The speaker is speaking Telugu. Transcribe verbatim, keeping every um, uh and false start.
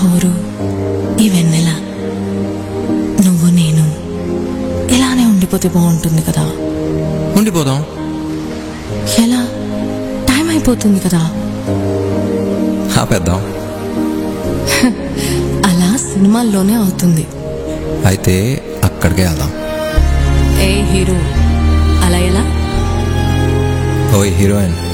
హోరు ఈ వెన్నెల నువ్వు నేను ఇలానే ఉండిపోతే బాగుంటుంది కదా. ఉండిపోదాం. ఎలా? టైం అయిపోతుంది కదా. ఆపేద్దాం. అలా సినిమాల్లోనే అవుతుంది. అయితే అక్కడికే వెళ్దాం. ఏ హీరో, అలా ఎలా? ఓయ్ హీరోయిన్,